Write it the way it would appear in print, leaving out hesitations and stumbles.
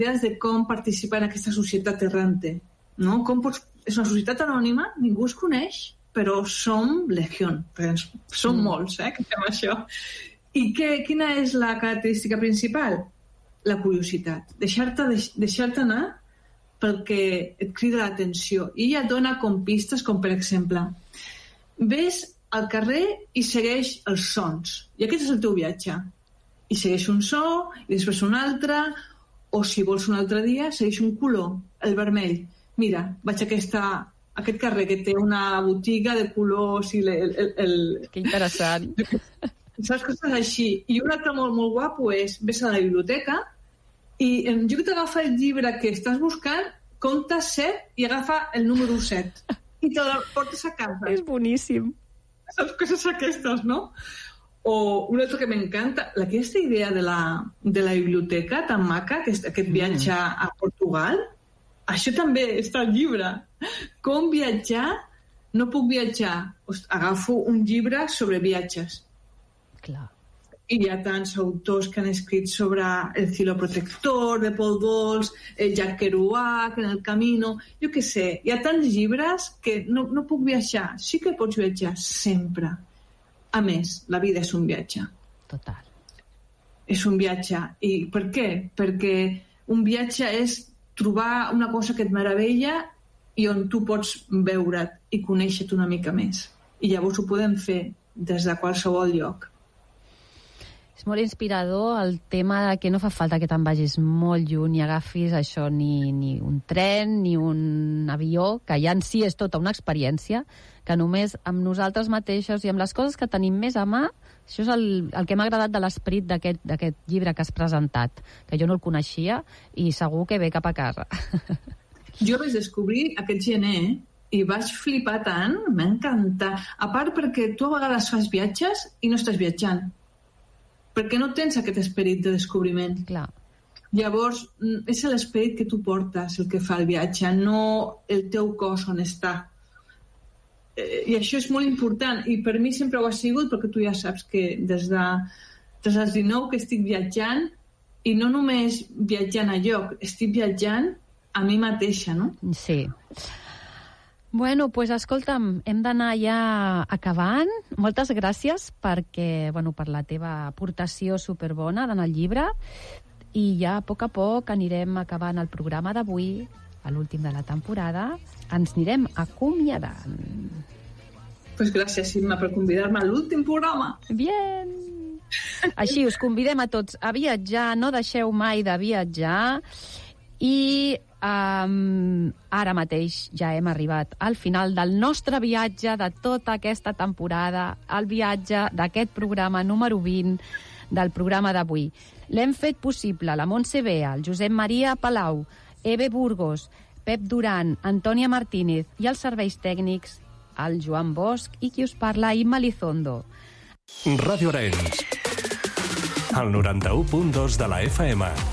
idees de com participar en aquesta societat errante, no? És una societat anònima, ningú es coneix, però som legión, som molts, que fem això. I quina és la característica principal? La curiositat. Deixar-te anar perquè et crida l'atenció. I ella dona com pistes, com per exemple, ves al carrer i segueix els sons. I aquest és el teu viatge. I segueix un so, i després un altre, o si vols un altre dia, segueix un color, el vermell. Mira, vaig a aquest carrer que té una botiga de colors i Que interessant. Saps coses així. I un altre molt, molt guapo és ves a la biblioteca i en lloc d'agafar el llibre que estàs buscant, compta 7 i agafa el número 7 i te el portes a casa. És boníssim. Saps coses aquestes, no? O un altre que m'encanta, aquesta idea de la biblioteca tan maca, aquest viatge a Portugal, això també està al llibre. Com viatjar? No puc viatjar. Agafo un llibre sobre viatges. Clar. I hi ha tants autors que han escrit sobre el Cielo Protector, de Paul Bowles, Jack Kerouac, En el Camino, jo què sé. Hi ha tants llibres que no puc viatjar. Sí que pots viatjar sempre. A més, la vida és un viatge. Total. És un viatge. I per què? Perquè un viatge és trobar una cosa que et meravella i on tu pots veure't i conèixer-te una mica més. I llavors ho podem fer des de qualsevol lloc. És molt inspirador el tema de que no fa falta que te'n vagis molt lluny i agafis això, ni un tren, ni un avió, que ja en si és tota una experiència, que només amb nosaltres mateixos i amb les coses que tenim més a mà, això és el que m'ha agradat de l'esperit d'aquest llibre que has presentat, que jo no el coneixia i segur que ve cap a casa. Jo vaig descobrir aquest gener i vaig flipar tant, m'ha encantat. A part perquè tu a vegades fas viatges i no estàs viatjant, perquè no tens aquest esperit de descobriment. Clar. Llavors, és l'esperit que tu portes el que fa el viatge, no el teu cos on està. I això és molt important, i per mi sempre ho ha sigut, perquè tu ja saps que des dels 19 que estic viatjant, i no només viatjant a lloc, estic viatjant a mi mateixa, no? Sí. Bueno, pues escolta'm, hem d'anar ja acabant. Moltes gràcies per la teva aportació superbona en el llibre, i ja a poc anirem acabant el programa d'avui, a l'últim de la temporada. Ens anirem acomiadant. Pues gràcies, Imma, per convidar-me a l'últim programa. Bien! Així, us convidem a tots a viatjar, no deixeu mai de viatjar, i ara mateix ja hem arribat al final del nostre viatge de tota aquesta temporada, el viatge d'aquest programa número 20 del programa d'avui. L'hem fet possible la Montse Bea, el Josep Maria Palau, Eve Burgos, Pep Duran, Antònia Martínez, i els serveis tècnics, el Joan Bosch i qui us parla, Imma Lizondo. Ràdio Arenys, el 91.2 de la FM.